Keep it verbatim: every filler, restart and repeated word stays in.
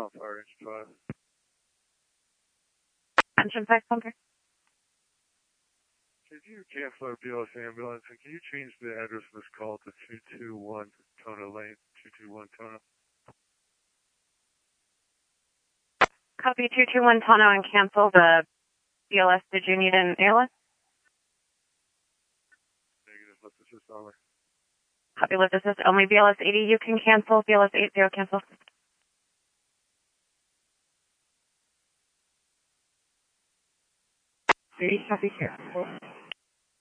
on Fire Engine five. Engine five, Bunker. Could you cancel our B L S ambulance, and can you change the address of this call to two two one Tono Lane, two two one Tono? Copy two two one Tono and cancel the B L S. Did you need an A L S? Negative, lift assist only. Copy, lift assist only. B L S eighty, you can cancel. B L S eighty, cancel. eighty, copy, here.